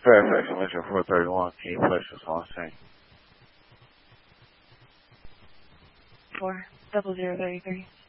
Fairfax, Mission 431. Can you push this on scene? 40033.